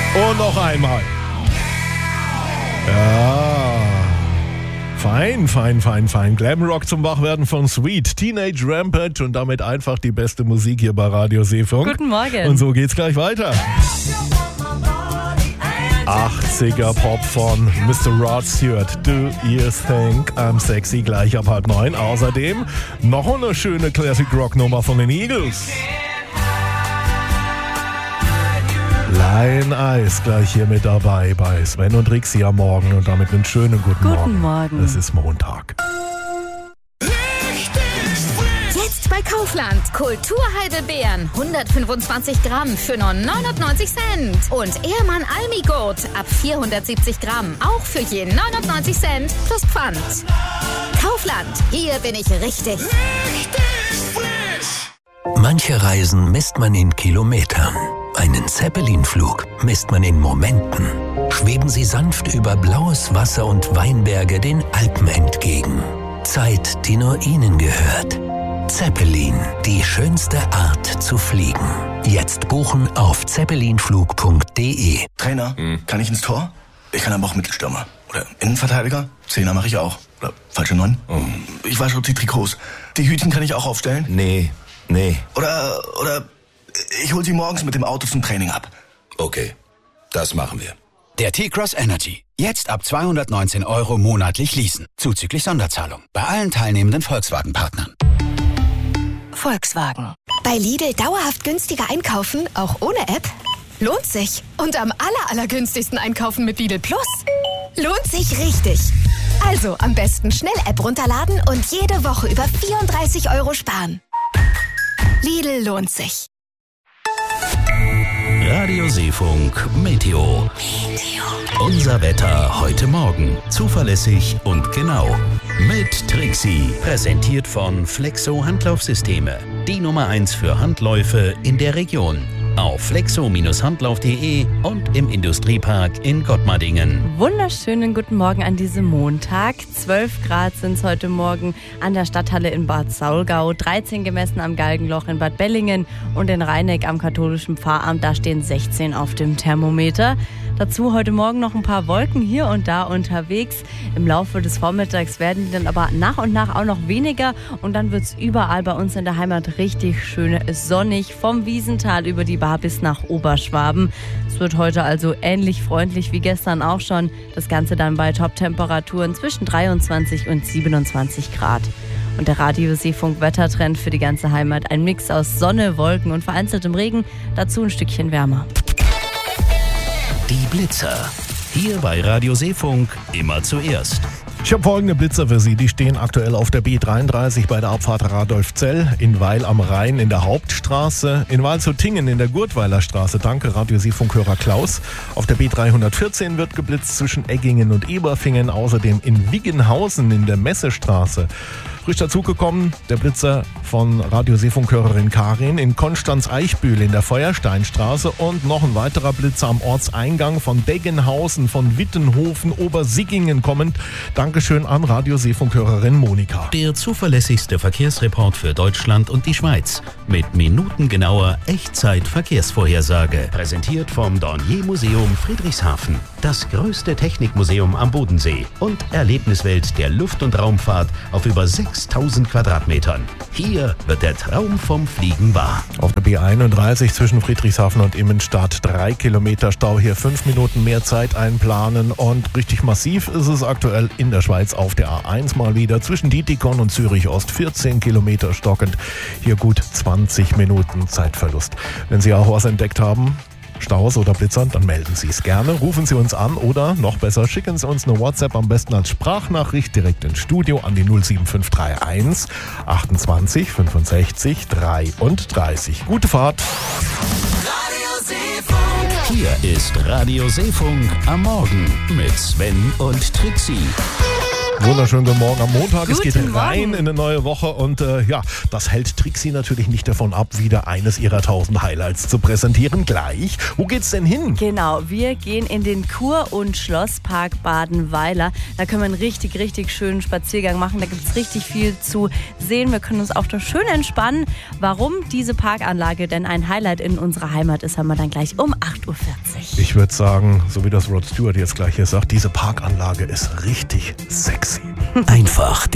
Und noch einmal. Ja. Fein. Glamrock zum Wachwerden von Sweet, Teenage Rampage und damit einfach die beste Musik hier bei Radio Seefunk. Guten Morgen. Und so geht's gleich weiter. 80er Pop von Mr. Rod Stewart. Do you think I'm sexy? Gleich ab 8:30. Außerdem noch eine schöne Classic Rock Nummer von den Eagles. Lion Eyes gleich hier mit dabei bei Sven und Rixi am Morgen und damit einen schönen guten Morgen. Guten Morgen. Es ist Montag. Jetzt bei Kaufland. Kulturheidelbeeren 125 Gramm für nur 99 Cent. Und Ehrmann Almigurt ab 470 Gramm auch für je 99 Cent plus Pfand. Kaufland, hier bin ich richtig. Manche Reisen misst man in Kilometern. Einen Zeppelin-Flug misst man in Momenten. Schweben Sie sanft über blaues Wasser und Weinberge den Alpen entgegen. Zeit, die nur Ihnen gehört. Zeppelin, die schönste Art zu fliegen. Jetzt buchen auf zeppelinflug.de. Trainer, kann ich ins Tor? Ich kann aber auch Mittelstürmer. Oder Innenverteidiger? Zehner mache ich auch. Oder falsche 9? Ich wasche die Trikots. Die Hütchen kann ich auch aufstellen? Nee. Oder ich hol sie morgens mit dem Auto zum Training ab. Okay, das machen wir. Der T-Cross Energy. Jetzt ab 219 € monatlich leasen. Zuzüglich Sonderzahlung. Bei allen teilnehmenden Volkswagen-Partnern. Volkswagen. Bei Lidl dauerhaft günstiger einkaufen, auch ohne App? Lohnt sich. Und am allergünstigsten einkaufen mit Lidl Plus? Lohnt sich richtig. Also am besten schnell App runterladen und jede Woche über 34 € sparen. Lidl lohnt sich. Radio Seefunk Meteo. Unser Wetter heute Morgen. Zuverlässig und genau. Mit Trixi. Präsentiert von Flexo Handlaufsysteme. Die Nummer 1 für Handläufe in der Region. Auf flexo-handlauf.de und im Industriepark in Gottmardingen. Wunderschönen guten Morgen an diesem Montag. 12 Grad sind es heute Morgen an der Stadthalle in Bad Saulgau, 13 gemessen am Galgenloch in Bad Bellingen und in Rheineck am katholischen Pfarramt. Da stehen 16 auf dem Thermometer. Dazu heute Morgen noch ein paar Wolken hier und da unterwegs. Im Laufe des Vormittags werden die dann aber nach und nach auch noch weniger. Und dann wird es überall bei uns in der Heimat richtig schön sonnig. Vom Wiesental über die Baar bis nach Oberschwaben. Es wird heute also ähnlich freundlich wie gestern auch schon. Das Ganze dann bei Top-Temperaturen zwischen 23 und 27 Grad. Und der Radio Seefunk Wettertrend für die ganze Heimat. Ein Mix aus Sonne, Wolken und vereinzeltem Regen. Dazu ein Stückchen wärmer. Die Blitzer. Hier bei Radio Seefunk immer zuerst. Ich habe folgende Blitzer für Sie. Die stehen aktuell auf der B33 bei der Abfahrt Radolfzell, in Weil am Rhein in der Hauptstraße, in Walzutingen in der Gurtweiler Straße. Danke, Radio Seefunkhörer Klaus. Auf der B314 wird geblitzt zwischen Eggingen und Eberfingen. Außerdem in Wiggenhausen in der Messestraße. Frisch dazugekommen der Blitzer von Radio Seefunkhörerin Karin in Konstanz-Eichbühl in der Feuersteinstraße und noch ein weiterer Blitzer am Ortseingang von Deggenhausen, von Wittenhofen, Obersiggingen kommend. Dankeschön an Radio Seefunkhörerin Monika. Der zuverlässigste Verkehrsreport für Deutschland und die Schweiz. Mit minutengenauer Echtzeit-Verkehrsvorhersage. Präsentiert vom Dornier Museum Friedrichshafen. Das größte Technikmuseum am Bodensee und Erlebniswelt der Luft- und Raumfahrt auf über 6000 Quadratmetern. Hier wird der Traum vom Fliegen wahr. Auf der B31 zwischen Friedrichshafen und Immenstadt 3 Kilometer Stau. Hier 5 Minuten mehr Zeit einplanen und richtig massiv ist es aktuell in der Schweiz auf der A1 mal wieder. Zwischen Dietikon und Zürich Ost 14 Kilometer stockend. Hier gut 20 Minuten Zeitverlust. Wenn Sie auch was entdeckt haben, Staus oder Blitzern, dann melden Sie es gerne. Rufen Sie uns an oder noch besser, schicken Sie uns eine WhatsApp am besten als Sprachnachricht direkt ins Studio an die 07531 28 65 33. Gute Fahrt! Radio Seefunk. Hier ist Radio Seefunk am Morgen mit Sven und Trixi. Wunderschönen guten Morgen am Montag. Es geht Guten rein Morgen. in eine neue Woche und das hält Trixie natürlich nicht davon ab, wieder eines ihrer 1000 Highlights zu präsentieren. Gleich. Wo geht's denn hin? Genau, wir gehen in den Kur- und Schlosspark Badenweiler. Da können wir einen richtig, richtig schönen Spaziergang machen. Da gibt es richtig viel zu sehen. Wir können uns auch da schön entspannen. Warum diese Parkanlage denn ein Highlight in unserer Heimat ist, haben wir dann gleich um 8.40 Uhr. Ich würde sagen, so wie das Rod Stewart jetzt gleich hier sagt, diese Parkanlage ist richtig sexy. Einfach die